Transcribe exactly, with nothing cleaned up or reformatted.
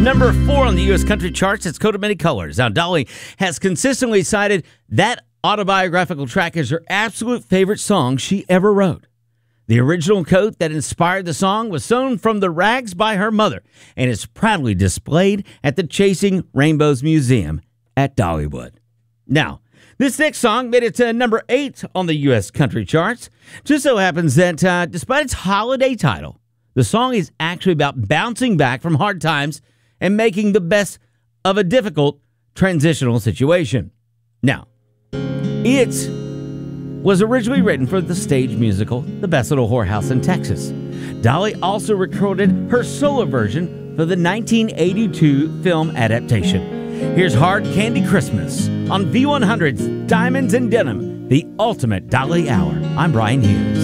number four on the U S country charts. It's Coat of Many Colors. Now, Dolly has consistently cited that autobiographical track as her absolute favorite song she ever wrote. The original coat that inspired the song was sewn from the rags by her mother and is proudly displayed at the Chasing Rainbows Museum at Dollywood. Now, this next song made it to number eight on the U S country charts. Just so happens that uh, despite its holiday title, the song is actually about bouncing back from hard times and making the best of a difficult transitional situation. Now, it was originally written for the stage musical The Best Little Whorehouse in Texas. Dolly also recorded her solo version for the nineteen eighty-two film adaptation. Here's Hard Candy Christmas on V one hundred's Diamonds and Denim, the ultimate Dolly Hour. I'm Brian Hughes.